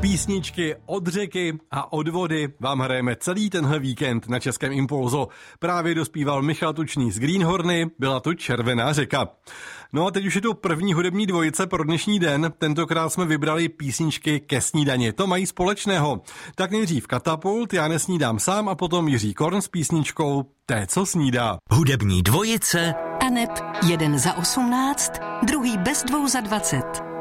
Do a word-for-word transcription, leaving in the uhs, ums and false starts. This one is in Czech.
Písničky od řeky a od vody vám hrajeme celý tenhle víkend na Českém Impulzu. Právě dospíval Michal Tučný z Greenhorny, byla to Červená řeka. No a teď už je to první hudební dvojice pro dnešní den. Tentokrát jsme vybrali písničky ke snídani. To mají společného. Tak nejdřív Katapult, Já nesnídám sám, a potom Jiří Korn s písničkou Té, co snídá. Hudební dvojice Aneb jeden za osmnáct, druhý bez dvou za dvacet.